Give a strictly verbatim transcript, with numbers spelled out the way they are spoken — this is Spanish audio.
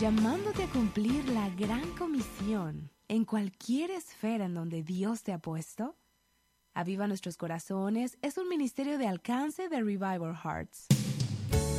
llamándote a cumplir la gran comisión en cualquier esfera en donde Dios te ha puesto. Aviva Nuestros Corazones es un ministerio de alcance de Revival Hearts.